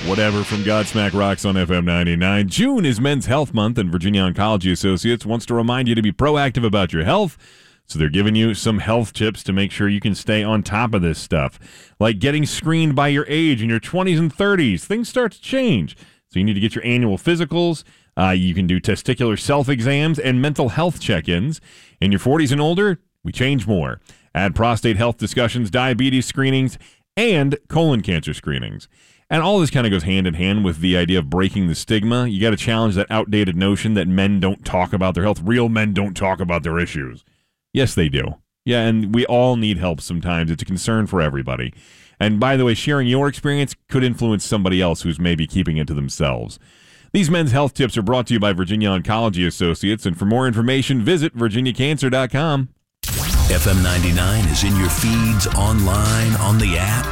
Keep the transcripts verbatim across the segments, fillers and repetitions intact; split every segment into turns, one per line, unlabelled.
Whatever from Godsmack Rocks on F M ninety-nine. June is Men's Health Month, and Virginia Oncology Associates wants to remind you to be proactive about your health. So they're giving you some health tips to make sure you can stay on top of this stuff. Like getting screened by your age in your twenties and thirties. Things start to change. So you need to get your annual physicals. Uh, you can do testicular self-exams and mental health check-ins. In your forties and older, we change more. Add prostate health discussions, diabetes screenings, and colon cancer screenings. And all this kind of goes hand in hand with the idea of breaking the stigma. You got to challenge that outdated notion that men don't talk about their health. Real men don't talk about their issues. Yes, they do. Yeah, and we all need help sometimes. It's a concern for everybody. And by the way, sharing your experience could influence somebody else who's maybe keeping it to themselves. These men's health tips are brought to you by Virginia Oncology Associates. And for more information, visit virginia cancer dot com.
F M ninety-nine is in your feeds, online, on the app,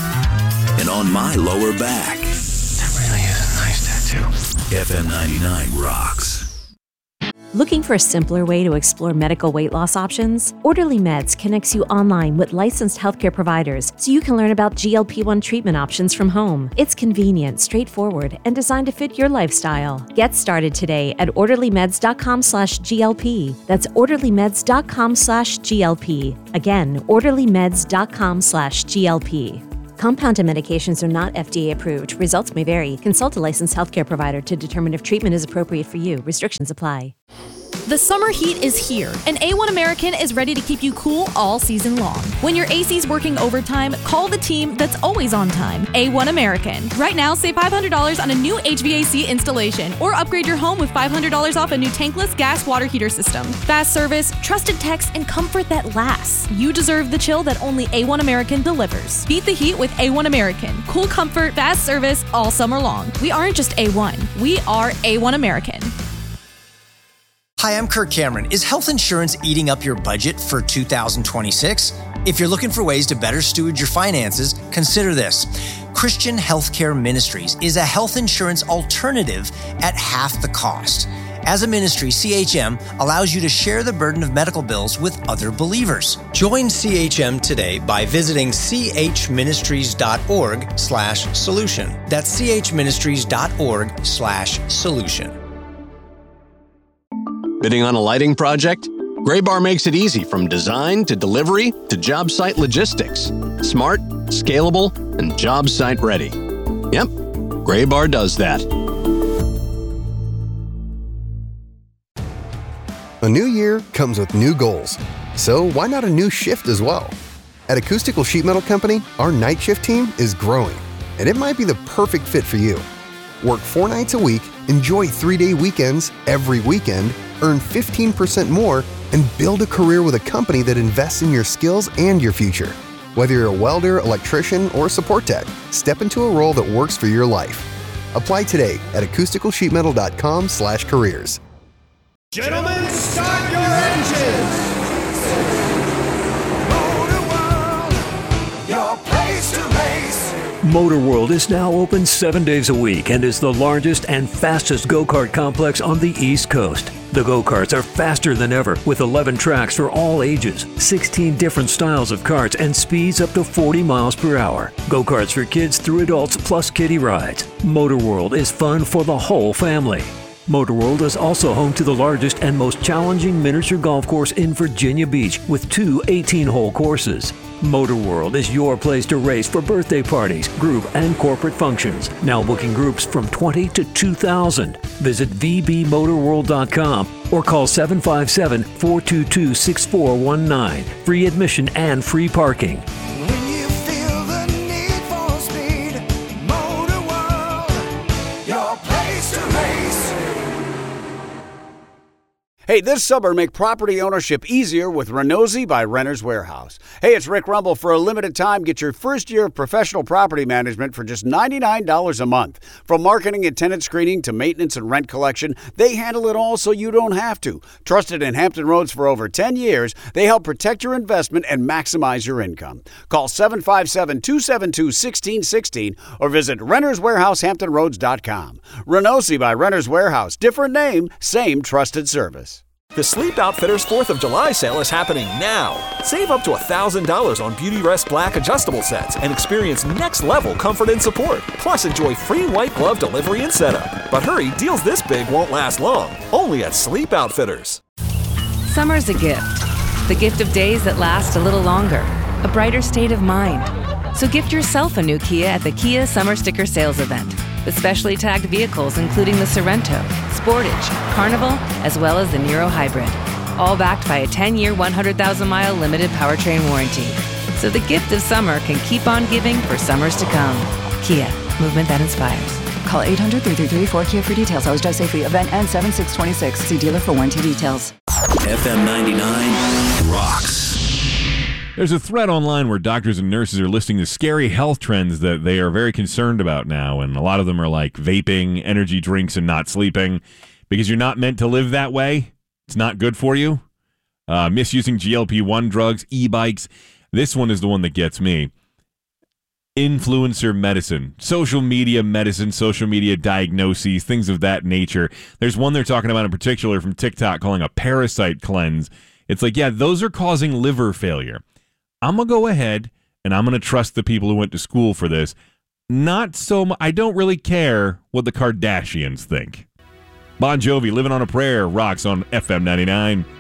and on my lower back.
That really is a nice tattoo.
F M ninety-nine rocks.
Looking for a simpler way to explore medical weight loss options? Orderly Meds connects you online with licensed healthcare providers so you can learn about G L P one treatment options from home. It's convenient, straightforward, and designed to fit your lifestyle. Get started today at orderly meds dot com slash G L P. That's orderly meds dot com slash G L P. Again, orderly meds dot com slash G L P. Compounded medications are not F D A approved. Results may vary. Consult a licensed healthcare provider to determine if treatment is appropriate for you. Restrictions apply.
The summer heat is here, and A one American is ready to keep you cool all season long. When your A C's working overtime, call the team that's always on time, A one American. Right now, save five hundred dollars on a new H V A C installation, or upgrade your home with five hundred dollars off a new tankless gas water heater system. Fast service, trusted techs, and comfort that lasts. You deserve the chill that only A one American delivers. Beat the heat with A one American. Cool comfort, fast service, all summer long. We aren't just A one, we are A one American.
Hi, I'm Kirk Cameron. Is health insurance eating up your budget for two thousand twenty-six? If you're looking for ways to better steward your finances, consider this. Christian Healthcare Ministries is a health insurance alternative at half the cost. As a ministry, C H M allows you to share the burden of medical bills with other believers. Join C H M today by visiting chministries.org slash solution. That's chministries.org slash solution.
Bidding on a lighting project? Graybar makes it easy from design to delivery to job site logistics. Smart, scalable, and job site ready. Yep, Graybar does that.
A new year comes with new goals. So why not a new shift as well? At Acoustical Sheet Metal Company, our night shift team is growing, and it might be the perfect fit for you. Work four nights a week, enjoy three-day weekends every weekend, earn fifteen percent more, and build a career with a company that invests in your skills and your future. Whether you're a welder, electrician, or support tech, step into a role that works for your life. Apply today at acoustical sheet metal dot com slash careers.
Gentlemen, start your engines! Motor World, your place to race.
Motor World is now open seven days a week and is the largest and fastest go-kart complex on the East Coast. The go-karts are faster than ever with eleven tracks for all ages, sixteen different styles of karts, and speeds up to forty miles per hour. Go-karts for kids through adults plus kiddie rides. Motor World is fun for the whole family. Motor World is also home to the largest and most challenging miniature golf course in Virginia Beach with two eighteen-hole courses. Motor World is your place to race for birthday parties, group, and corporate functions. Now booking groups from twenty to two thousand. Visit v b motor world dot com or call seven five seven, four two two, six four one nine. Free admission and free parking.
When you feel the need for speed, Motor World, your place to race.
Hey, this summer, make property ownership easier with Renosy by Renters Warehouse. Hey, it's Rick Rumble. For a limited time, get your first year of professional property management for just ninety-nine dollars a month. From marketing and tenant screening to maintenance and rent collection, they handle it all so you don't have to. Trusted in Hampton Roads for over ten years, they help protect your investment and maximize your income. Call seven five seven, two seven two, one six one six or visit renters warehouse hampton roads dot com. Renosy by Renters Warehouse. Different name, same trusted service.
The Sleep Outfitters fourth of July sale is happening now. Save up to one thousand dollars on Beautyrest Black adjustable sets and experience next-level comfort and support. Plus, enjoy free white glove delivery and setup. But hurry, deals this big won't last long. Only at Sleep Outfitters.
Summer's a gift. The gift of days that last a little longer. A brighter state of mind. So gift yourself a new Kia at the Kia Summer Sticker Sales Event. With specially tagged vehicles including the Sorrento, Sportage, Carnival, as well as the Niro Hybrid. All backed by a ten-year, one hundred thousand mile limited powertrain warranty. So the gift of summer can keep on giving for summers to come. Kia, movement that inspires.
Call eight hundred, three three three, four K I A for details. Always drive safely. Event ends seven six twenty-six. See dealer for warranty details.
F M ninety-nine rocks.
There's a thread online where doctors and nurses are listing the scary health trends that they are very concerned about now, and a lot of them are like vaping, energy drinks, and not sleeping, because you're not meant to live that way. It's not good for you. Uh, misusing G L P one drugs, e-bikes. This one is the one that gets me. Influencer medicine, social media medicine, social media diagnoses, things of that nature. There's one they're talking about in particular from TikTok calling a parasite cleanse. It's like, yeah, those are causing liver failure. I'm going to go ahead and I'm going to trust the people who went to school for this. Not so much. I don't really care what the Kardashians think. Bon Jovi, Living on a Prayer, rocks on F M ninety-nine.